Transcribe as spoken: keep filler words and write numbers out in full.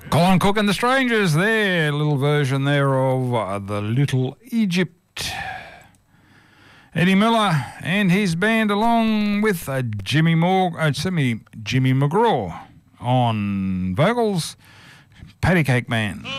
Colin Cook and the Strangers there, little version there of uh, The Little Egypt. Eddie Miller and his band along with uh, Jimmy Morg, uh, Jimmy, Jimmy McGraw on vocals, Patty Cake Man.